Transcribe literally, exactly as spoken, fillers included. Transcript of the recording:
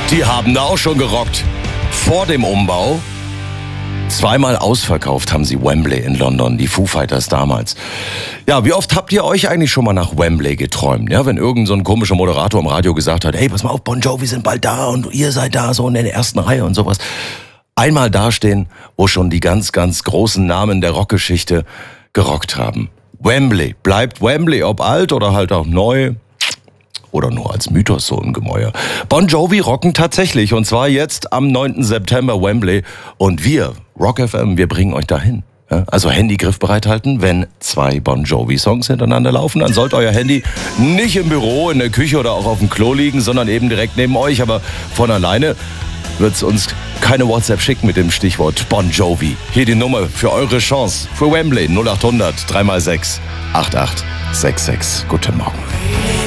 Die haben da auch schon gerockt. Vor dem Umbau. Zweimal ausverkauft haben sie Wembley in London, die Foo Fighters damals. Ja, wie oft habt ihr euch eigentlich schon mal nach Wembley geträumt? Ja, wenn irgend so ein komischer Moderator im Radio gesagt hat, hey, pass mal auf, Bon Jovi sind bald da und ihr seid da so in der ersten Reihe und sowas. Einmal dastehen, wo schon die ganz, ganz großen Namen der Rockgeschichte gerockt haben. Wembley bleibt Wembley, ob alt oder halt auch neu. Oder nur als Mythos so im Gemäuer. Bon Jovi rocken tatsächlich. Und zwar jetzt am neunten September Wembley. Und wir, Rock F M, wir bringen euch dahin. Ja, also Handy griffbereit halten, wenn zwei Bon Jovi-Songs hintereinander laufen. Dann sollte euer Handy nicht im Büro, in der Küche oder auch auf dem Klo liegen, sondern eben direkt neben euch. Aber von alleine wird es uns keine WhatsApp schicken mit dem Stichwort Bon Jovi. Hier die Nummer für eure Chance. Für Wembley null acht hundert drei mal sechs acht acht sechs sechs. Guten Morgen.